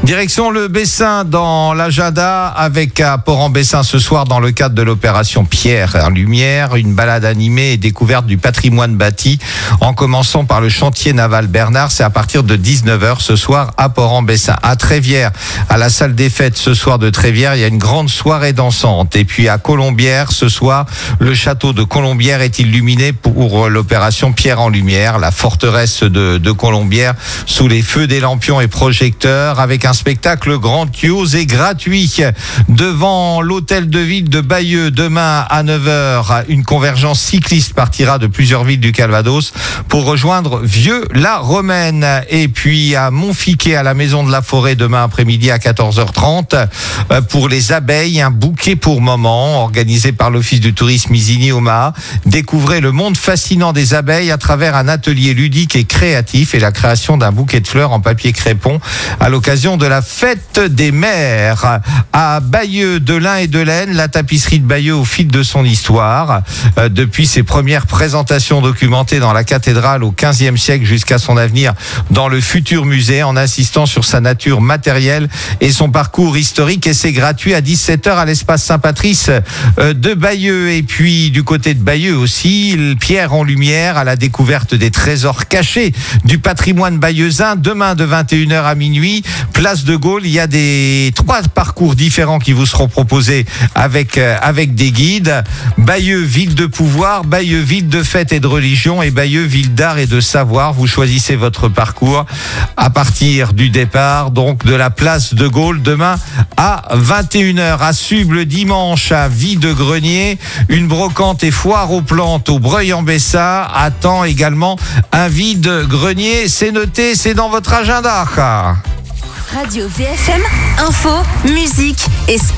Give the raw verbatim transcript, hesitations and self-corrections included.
Direction le Bessin dans l'agenda avec à Port-en-Bessin ce soir dans le cadre de l'opération Pierre en Lumière, une balade animée et découverte du patrimoine bâti en commençant par le chantier naval Bernard. C'est à partir de dix-neuf heures ce soir à Port-en-Bessin. À Trévière, à la salle des fêtes ce soir de Trévière, il y a une grande soirée dansante. Et puis à Colombières ce soir, le château de Colombières est illuminé pour l'opération Pierre en Lumière, la forteresse de, de Colombières sous les feux des lampions et projecteurs avec un spectacle grandiose et gratuit devant l'hôtel de ville de Bayeux. Demain à neuf heures, une convergence cycliste partira de plusieurs villes du Calvados pour rejoindre Vieux-la-Romaine. Et puis à Montfiquet, à la Maison de la Forêt, demain après-midi à quatorze heures trente, pour les abeilles, un bouquet pour maman organisé par l'Office du tourisme Isigny-Omaha. Découvrez le monde fascinant des abeilles à travers un atelier ludique et créatif et la création d'un bouquet de fleurs en papier crépon à l'occasion de la fête des mères. À Bayeux, de lin et de laine, la tapisserie de Bayeux au fil de son histoire. Euh, depuis ses premières présentations documentées dans la cathédrale au quinzième siècle jusqu'à son avenir dans le futur musée, en insistant sur sa nature matérielle et son parcours historique. Et c'est gratuit à dix-sept heures à l'espace Saint-Patrice euh, de Bayeux. Et puis du côté de Bayeux aussi, Pierre en Lumière à la découverte des trésors cachés du patrimoine bayeuxin. Demain de vingt et une heures à minuit, place de Gaulle, il y a des trois parcours différents qui vous seront proposés avec euh, avec des guides. Bayeux, ville de pouvoir, Bayeux, ville de fête et de religion, et Bayeux, ville d'art et de savoir. Vous choisissez votre parcours à partir du départ donc de la place de Gaulle demain à vingt et une heures. À Suble, dimanche à Vide-Grenier, une brocante et foire aux plantes au Breuil-en-Bessin attend également un vide-grenier. C'est noté, c'est dans votre agenda. Radio V F M, info, musique et sport.